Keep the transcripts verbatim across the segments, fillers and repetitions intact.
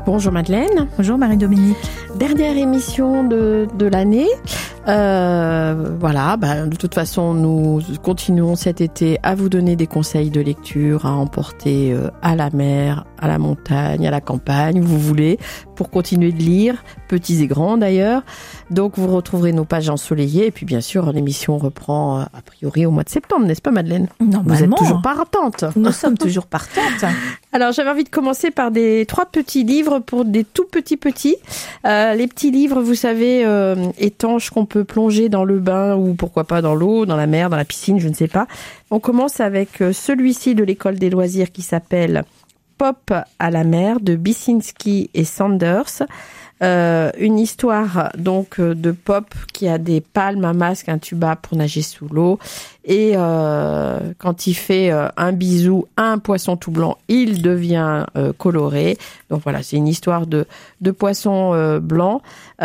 Bonjour Madeleine. Bonjour Marie-Dominique. Dernière émission de, de l'année. Euh, voilà, bah, de toute façon, nous continuons cet été à vous donner des conseils de lecture à emporter euh, à la mer, à la montagne, à la campagne, où vous voulez, pour continuer de lire, petits et grands d'ailleurs. Donc vous retrouverez nos pages ensoleillées et puis bien sûr l'émission reprend euh, a priori au mois de septembre, n'est-ce pas Madeleine? Normalement. Vous êtes toujours partante. Nous sommes toujours partantes. Alors j'avais envie de commencer par des trois petits livres pour des tout petits petits. Euh, les petits livres, vous savez, euh, étanches qu'on peut plonger dans le bain ou pourquoi pas dans l'eau, dans la mer, dans la piscine, je ne sais pas. On commence avec celui-ci de l'école des loisirs qui s'appelle Pop à la mer de Bisinski et Sanders. Euh, une histoire donc de Pop qui a des palmes, un masque, un tuba pour nager sous l'eau et euh, quand il fait euh, un bisou à un poisson tout blanc, il devient euh, coloré. Donc voilà, c'est une histoire de de poissons euh, blancs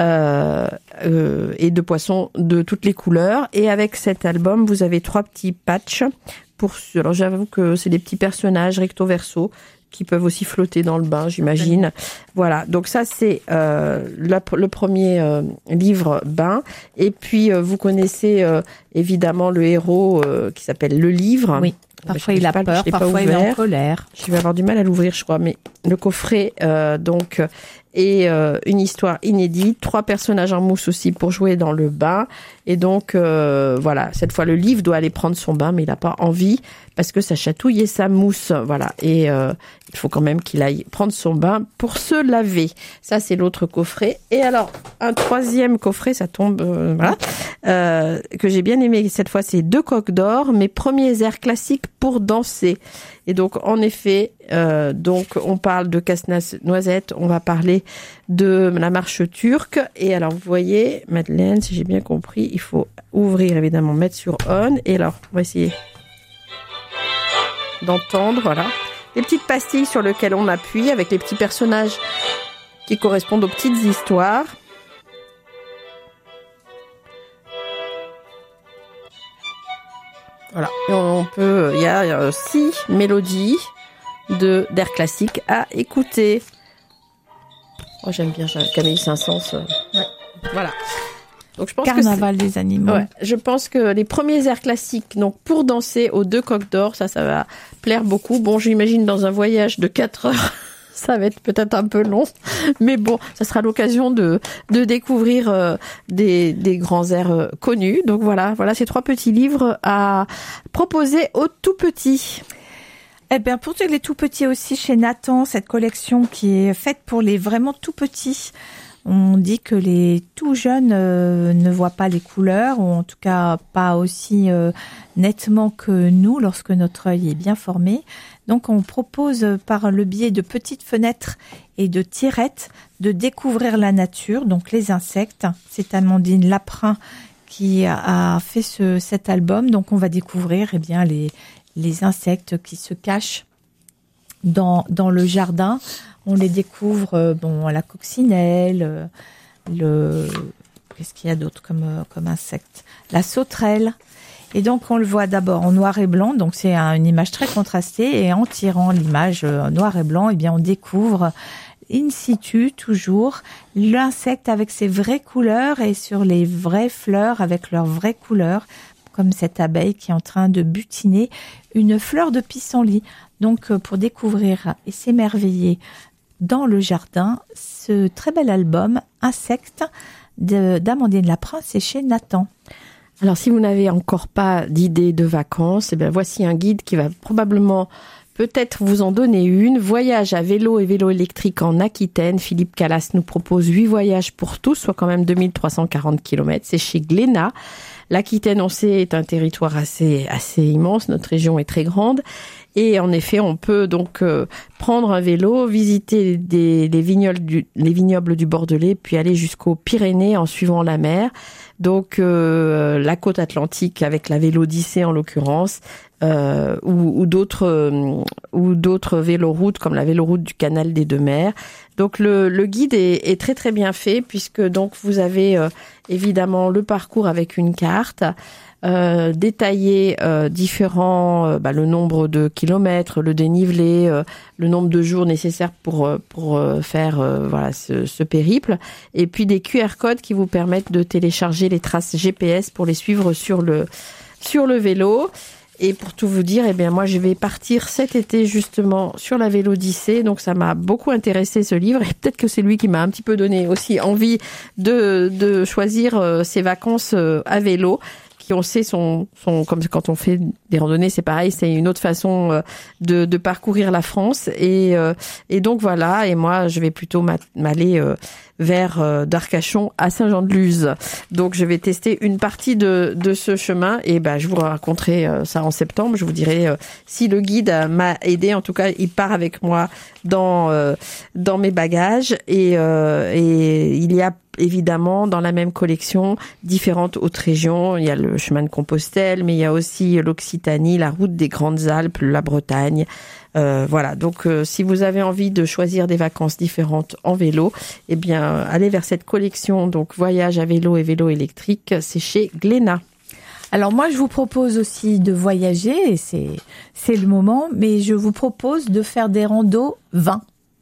euh, euh, et de poissons de toutes les couleurs. Et avec cet album, vous avez trois petits patchs pour. Alors j'avoue que c'est des petits personnages recto verso qui peuvent aussi flotter dans le bain, j'imagine. Oui. Voilà, donc ça c'est euh, la, le premier euh, livre bain. Et puis euh, vous connaissez euh, évidemment le héros euh, qui s'appelle Le Livre. Oui, parfois il a pas, peur, parfois il est en colère. Je vais avoir du mal à l'ouvrir, je crois, mais le coffret euh, donc est euh, une histoire inédite. Trois personnages en mousse aussi pour jouer dans le bain. Et donc euh, voilà, cette fois le livre doit aller prendre son bain, mais il n'a pas envie parce que ça chatouille et ça mousse. Voilà, et euh, il faut quand même qu'il aille prendre son bain pour se laver. Ça, c'est l'autre coffret. Et alors, un troisième coffret, ça tombe, euh, voilà, euh, que j'ai bien aimé cette fois, c'est Deux coques d'or, mes premiers airs classiques pour danser. Et donc, en effet, euh, donc on parle de Casse-Noisette, on va parler de la marche turque. Et alors, vous voyez, Madeleine, si j'ai bien compris, il faut ouvrir, évidemment, mettre sur on. Et alors, on va essayer d'entendre, voilà. Les petites pastilles sur lesquelles on appuie avec les petits personnages qui correspondent aux petites histoires. Voilà. Et on peut, il y a euh, six mélodies de d'air classique à écouter. Oh, j'aime bien Camille Saint-Saëns. Euh. Ouais. Voilà. Donc je pense Carnaval que des animaux. Ouais, je pense que les premiers airs classiques, donc pour danser aux Deux coques d'or, ça, ça va plaire beaucoup. Bon, j'imagine dans un voyage de quatre heures, ça va être peut-être un peu long, mais bon, ça sera l'occasion de de découvrir euh, des des grands airs euh, connus. Donc voilà, voilà ces trois petits livres à proposer aux tout petits. Eh bien, pour les tout petits aussi, chez Nathan, cette collection qui est faite pour les vraiment tout petits. On dit que les tout jeunes euh, ne voient pas les couleurs, ou en tout cas pas aussi euh, nettement que nous lorsque notre œil est bien formé. Donc on propose par le biais de petites fenêtres et de tirettes de découvrir la nature, donc les insectes. C'est Amandine Laprin qui a fait ce, cet album. Donc on va découvrir eh bien les, les insectes qui se cachent dans, dans le jardin. On les découvre, euh, bon, la coccinelle, euh, le, qu'est-ce qu'il y a d'autre comme, euh, comme insecte? La sauterelle. Et donc, on le voit d'abord en noir et blanc. Donc, c'est un, une image très contrastée. Et en tirant l'image en noir et blanc, eh bien, on découvre in situ, toujours, l'insecte avec ses vraies couleurs et sur les vraies fleurs avec leurs vraies couleurs. Comme cette abeille qui est en train de butiner une fleur de pissenlit. Donc, pour découvrir et s'émerveiller dans le jardin, ce très bel album Insectes de, d'Amandine Laprin, c'est chez Nathan. Alors, si vous n'avez encore pas d'idée de vacances, eh bien, voici un guide qui va probablement peut-être vous en donner une. Voyage à vélo et vélo électrique en Aquitaine. Philippe Calas nous propose huit voyages pour tous, soit quand même deux mille trois cent quarante kilomètres. C'est chez Glénat. L'Aquitaine, on sait, est un territoire assez assez immense. Notre région est très grande. Et en effet, on peut donc euh, prendre un vélo, visiter des, les, vignobles du, les vignobles du Bordelais, puis aller jusqu'aux Pyrénées en suivant la mer. Donc euh, la côte atlantique avec la Vélodyssée en l'occurrence, euh, ou, ou d'autres euh, ou d'autres véloroutes comme la véloroute du canal des Deux Mers. Donc le, le guide est, est très très bien fait puisque donc vous avez euh, évidemment le parcours avec une carte. euh, détailler euh, différents, euh, bah, le nombre de kilomètres, le dénivelé, euh, le nombre de jours nécessaires pour pour euh, faire euh, voilà ce, ce périple, et puis des Q R codes qui vous permettent de télécharger les traces G P S pour les suivre sur le sur le vélo. Et pour tout vous dire, eh bien moi je vais partir cet été justement sur la Vélodyssée, donc ça m'a beaucoup intéressé ce livre, et peut-être que c'est lui qui m'a un petit peu donné aussi envie de de choisir euh, ses vacances euh, à vélo, qui on sait sont sont comme quand on fait des randonnées, c'est pareil, c'est une autre façon euh, de de parcourir la France, et euh, et donc voilà, et moi je vais plutôt m'aller euh, vers euh, d'Arcachon à Saint-Jean-de-Luz. Donc je vais tester une partie de de ce chemin, et ben je vous raconterai euh, ça en septembre. Je vous dirai euh, si le guide euh, m'a aidé. En tout cas, il part avec moi dans euh, dans mes bagages, et euh, et il y a évidemment dans la même collection différentes autres régions. Il y a le chemin de Compostelle, mais il y a aussi l'Occitanie, la route des Grandes Alpes, la Bretagne. Euh, voilà, donc euh, si vous avez envie de choisir des vacances différentes en vélo, eh bien euh, allez vers cette collection, donc voyage à vélo et vélo électrique, c'est chez Glénat. Alors moi je vous propose aussi de voyager, et c'est c'est le moment, mais je vous propose de faire des randos vin.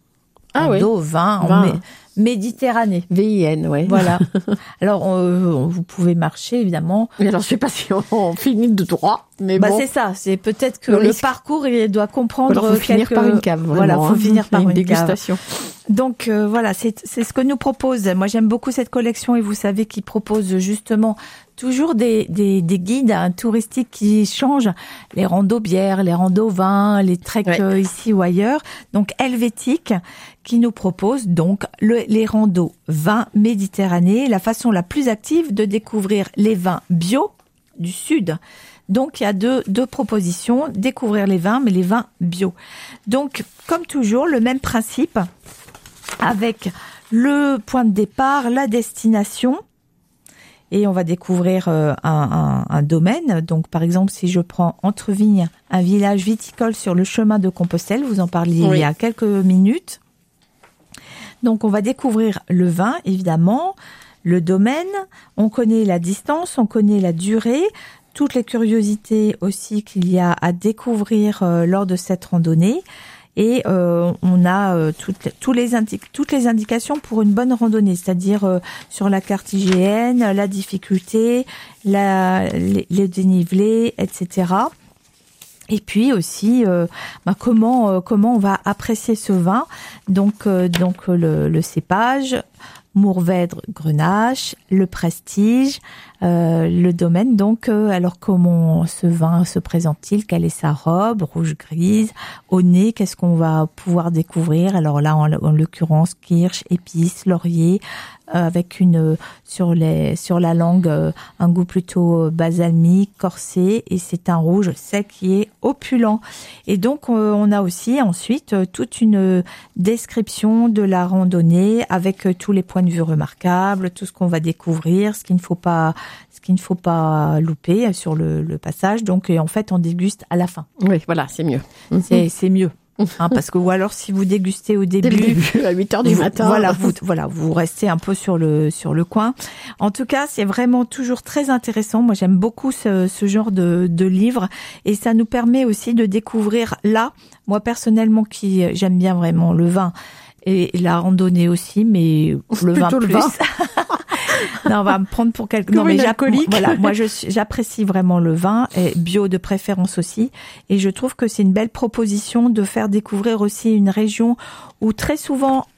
Ah oui. Randos vin, vin. en mé- Méditerranée. V I N, ouais. Voilà. Alors euh, vous pouvez marcher évidemment. Mais alors je sais pas si on, on finit de droit, mais bah bon. c'est ça, c'est peut-être que Le le, risque. parcours il doit comprendre Alors, faut finir quelques... par une cave. Vraiment, voilà, faut hein. finir par une, une dégustation. Cave. Donc euh, voilà, c'est c'est ce que nous propose. Moi j'aime beaucoup cette collection, et vous savez qu'ils proposent justement toujours des des, des guides hein, touristiques qui changent, les randos bières, les randos vins, les treks Ouais. euh, ici ou ailleurs. Donc Helvétique qui nous propose donc le, les randos vins Méditerranée, la façon la plus active de découvrir les vins bio du Sud. Donc, il y a deux, deux propositions, découvrir les vins, mais les vins bio. Donc, comme toujours, le même principe, avec le point de départ, la destination, et on va découvrir euh, un, un, un domaine. Donc, par exemple, si je prends Entrevignes, un village viticole sur le chemin de Compostelle, vous en parliez Oui. il y a quelques minutes. Donc, on va découvrir le vin, évidemment, le domaine, on connaît la distance, on connaît la durée, toutes les curiosités aussi qu'il y a à découvrir euh, lors de cette randonnée. Et euh, on a euh, toutes, tous les indi- toutes les indications pour une bonne randonnée, c'est-à-dire euh, sur la carte I G N, la difficulté, la, les, les dénivelés, et cetera. Et puis aussi, euh, bah, comment euh, comment on va apprécier ce vin. Donc euh, donc le, le cépage, Mourvèdre, Grenache, le prestige, euh, le domaine. Donc, euh, alors comment ce vin se présente-t-il? Quelle est sa robe, rouge-grise? Au nez, qu'est-ce qu'on va pouvoir découvrir? Alors là, en, en l'occurrence, kirsch, épices, laurier, euh, avec une sur les sur la langue euh, un goût plutôt balsamique, corsé, et c'est un rouge sec qui est opulent. Et donc, euh, on a aussi ensuite euh, toute une description de la randonnée avec euh, tous les points de vue remarquables, tout ce qu'on va découvrir, ce qu'il ne faut pas, ce qu'il ne faut pas louper sur le, le passage. Donc, et en fait, on déguste à la fin. Oui, voilà, c'est mieux. C'est, c'est mieux. Hein, parce que, ou alors, si vous dégustez au début, Dès le début, à huit heures du vous- matin. voilà, vous, voilà, vous restez un peu sur le, sur le coin. En tout cas, c'est vraiment toujours très intéressant. Moi, j'aime beaucoup ce, ce genre de, de livre, et ça nous permet aussi de découvrir là, moi, personnellement, qui, j'aime bien vraiment le vin et la randonnée aussi, mais le vin Plutôt plus. le vin. Non, on va me prendre pour quelque... Comme Non, mais une j'app- alcoolique. voilà, moi, je suis- j'apprécie vraiment le vin, et bio de préférence aussi. Et je trouve que c'est une belle proposition de faire découvrir aussi une région où très souvent,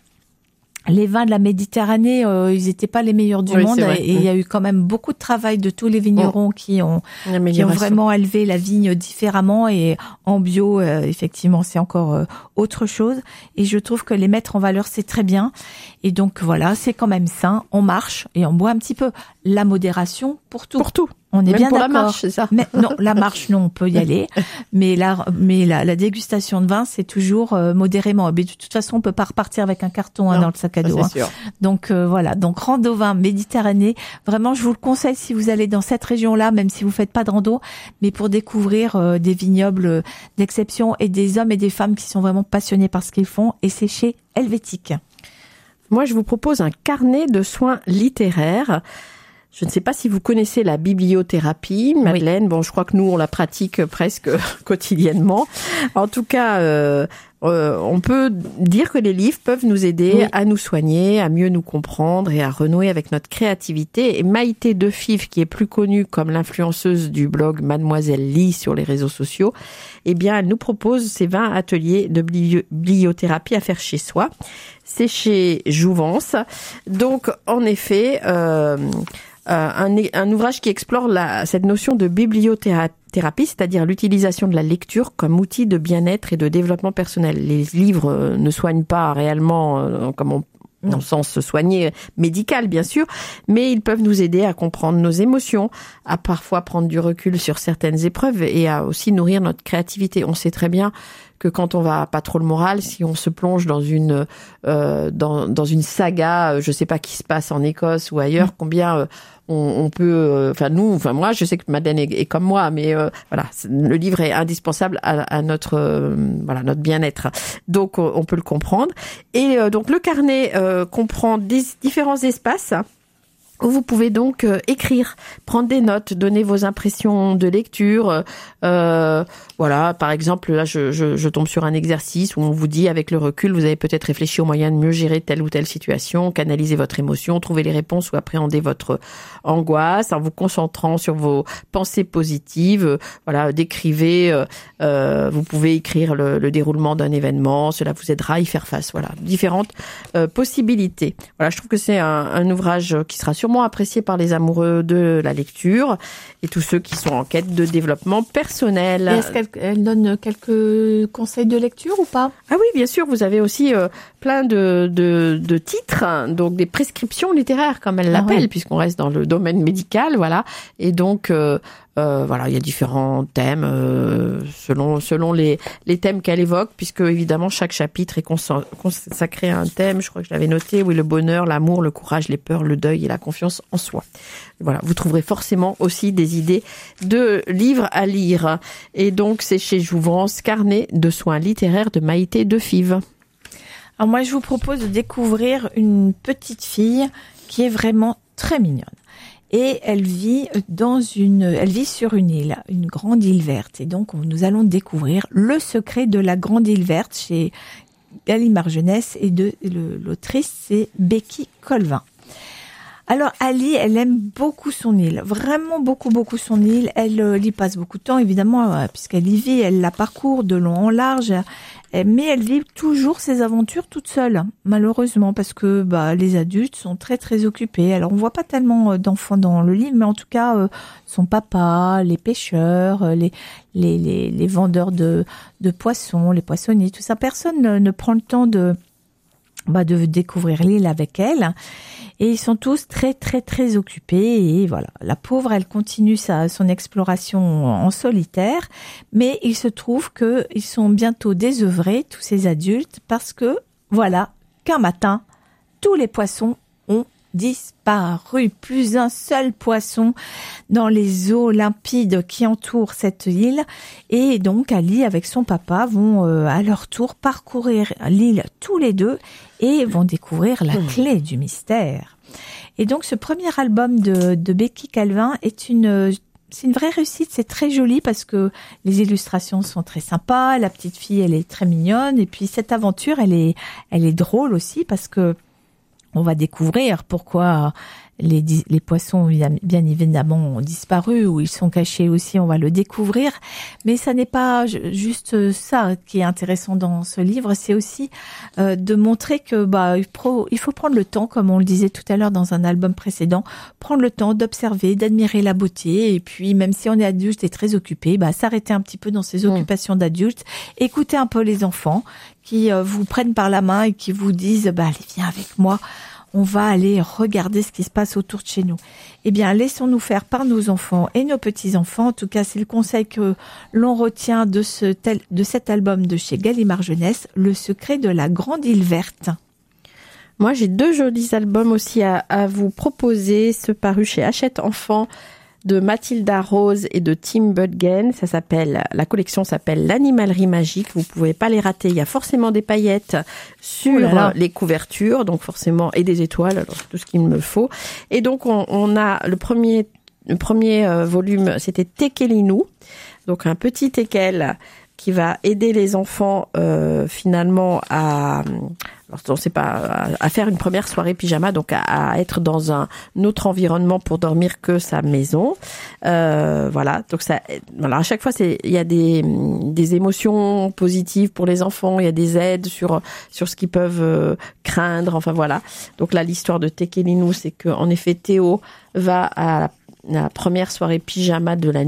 les vins de la Méditerranée, euh, ils n'étaient pas les meilleurs du Oui, monde, c'est vrai. et il y a eu quand même beaucoup de travail de tous les vignerons qui ont qui ont L'amélioration. vraiment élevé la vigne différemment, et en bio, euh, effectivement, c'est encore euh, autre chose. Et je trouve que les mettre en valeur, c'est très bien. Et donc voilà, c'est quand même sain. On marche et on boit un petit peu. La modération pour tout. Pour tout. On est Même bien pour d'accord. la marche, c'est ça. Mais non, la marche, non, on peut y aller. Mais la, mais la, la dégustation de vin, c'est toujours euh, modérément. Mais de toute façon, on peut pas repartir avec un carton hein, Non, dans le sac à Ça, dos. hein. c'est sûr. Donc euh, voilà, donc rando vin Méditerranée, vraiment je vous le conseille si vous allez dans cette région-là, même si vous faites pas de rando, mais pour découvrir euh, des vignobles euh, d'exception et des hommes et des femmes qui sont vraiment passionnés par ce qu'ils font, et c'est chez Helvétique. Moi, je vous propose un carnet de soins littéraires. Je ne sais pas si vous connaissez la bibliothérapie, Madeleine. Oui. Bon, je crois que nous, on la pratique presque quotidiennement. En tout cas, euh, euh, on peut dire que les livres peuvent nous aider oui. à nous soigner, à mieux nous comprendre et à renouer avec notre créativité. Et Maïté Defive, qui est plus connue comme l'influenceuse du blog Mademoiselle Lit sur les réseaux sociaux, eh bien, elle nous propose ces vingt ateliers de bibliothérapie à faire chez soi. C'est chez Jouvence. Donc, en effet, euh, un, un ouvrage qui explore la, cette notion de bibliothérapie, c'est-à-dire l'utilisation de la lecture comme outil de bien-être et de développement personnel. Les livres ne soignent pas réellement, comme on dans le sens soigné médical, bien sûr, mais ils peuvent nous aider à comprendre nos émotions, à parfois prendre du recul sur certaines épreuves et à aussi nourrir notre créativité. On sait très bien que quand on va pas trop le moral, si on se plonge dans une euh, dans dans une saga, je sais pas qui se passe en Écosse ou ailleurs, combien euh, on, on peut, enfin euh, nous, enfin moi, je sais que Madeleine est, est comme moi, mais euh, voilà, le livre est indispensable à, à notre euh, voilà notre bien-être. Donc on peut le comprendre. Et euh, donc le carnet euh, comprend des différents espaces où vous pouvez donc euh, écrire, prendre des notes, donner vos impressions de lecture. Euh, voilà, par exemple, là, je, je, je tombe sur un exercice où on vous dit, avec le recul, vous avez peut-être réfléchi au moyen de mieux gérer telle ou telle situation, canaliser votre émotion, trouver les réponses ou appréhender votre angoisse en vous concentrant sur vos pensées positives. Voilà, décrivez, euh, euh, vous pouvez écrire le, le déroulement d'un événement, cela vous aidera à y faire face. Voilà, différentes euh, possibilités. Voilà, je trouve que c'est un, un ouvrage qui sera sûrement apprécié par les amoureux de la lecture et tous ceux qui sont en quête de développement personnel. Et est-ce qu'elle elle donne quelques conseils de lecture ou pas? Ah oui, bien sûr, vous avez aussi euh, plein de, de, de titres, hein, donc des prescriptions littéraires comme elle l'appelle, ah oui. puisqu'on reste dans le domaine médical, voilà. Et donc euh, euh, voilà, il y a différents thèmes euh, selon selon les les thèmes qu'elle évoque, puisque évidemment chaque chapitre est consacré à un thème. Je crois que je l'avais noté. Oui, le bonheur, l'amour, le courage, les peurs, le deuil et la confiance en soi. Voilà, vous trouverez forcément aussi des idées de livres à lire. Et donc c'est chez Jouvence, Carnet de soins littéraires de Maïté Defive. Alors moi, je vous propose de découvrir une petite fille qui est vraiment très mignonne. Et elle vit dans une, elle vit sur une île, une grande île verte. Et donc, nous allons découvrir le secret de la grande île verte chez Gallimard Jeunesse et de le, l'autrice, c'est Becky Colvin. Alors Ali, elle aime beaucoup son île, vraiment beaucoup beaucoup son île. Elle euh, y passe beaucoup de temps, évidemment, euh, puisqu'elle y vit, elle la parcourt de long en large. Euh, mais elle vit toujours ses aventures toute seule, malheureusement, parce que bah les adultes sont très très occupés. Alors on voit pas tellement euh, d'enfants dans le livre, mais en tout cas euh, son papa, les pêcheurs, euh, les, les les les vendeurs de de poissons, les poissonniers, tout ça, personne ne, ne prend le temps de bah de découvrir l'île avec elle. Et ils sont tous très, très, très occupés. Et voilà, la pauvre, elle continue sa, son exploration en solitaire. Mais il se trouve qu'ils sont bientôt désœuvrés, tous ces adultes, parce que, voilà, qu'un matin, tous les poissons ont disparu. Plus un seul poisson dans les eaux limpides qui entourent cette île. Et donc, Ali, avec son papa, vont euh, à leur tour parcourir l'île tous les deux et vont découvrir la clé du mystère. Et donc, ce premier album de, de Becky Colvin est une, c'est une vraie réussite. C'est très joli parce que les illustrations sont très sympas. La petite fille, elle est très mignonne. Et puis, cette aventure, elle est, elle est drôle aussi parce que on va découvrir pourquoi les, les poissons, bien évidemment, ont disparu ou ils sont cachés aussi, on va le découvrir. Mais ça n'est pas juste ça qui est intéressant dans ce livre, c'est aussi euh, de montrer que bah il faut prendre le temps, comme on le disait tout à l'heure dans un album précédent, prendre le temps d'observer, d'admirer la beauté, et puis même si on est adulte et très occupé, bah s'arrêter un petit peu dans ses occupations mmh. d'adulte, écouter un peu les enfants qui euh, vous prennent par la main et qui vous disent bah allez viens avec moi. On va aller regarder ce qui se passe autour de chez nous. Eh bien, laissons-nous faire par nos enfants et nos petits-enfants. En tout cas, c'est le conseil que l'on retient de, ce tel, de cet album de chez Gallimard Jeunesse, Le secret de la grande île verte. Moi, j'ai deux jolis albums aussi à, à vous proposer. Ceux parus chez Hachette Enfants, de Mathilda Rose et de Tim Budgen. Ça s'appelle, la collection s'appelle l'animalerie magique. Vous pouvez pas les rater. Il y a forcément des paillettes sur oh là là. les couvertures, donc forcément, et des étoiles, alors tout ce qu'il me faut. Et donc, on, on a le premier, le premier euh, volume, c'était Tekelinou. Donc, un petit teckel qui va aider les enfants, euh, finalement, à, alors, on sait pas, à, à faire une première soirée pyjama, donc à, à être dans un autre environnement pour dormir que sa maison. Euh, voilà. Donc ça, voilà. À chaque fois, c'est, il y a des, des émotions positives pour les enfants. Il y a des aides sur, sur ce qu'ils peuvent euh, craindre. Enfin, voilà. Donc là, l'histoire de Tekelinou, c'est que, en effet, Théo va à la, la première soirée pyjama de la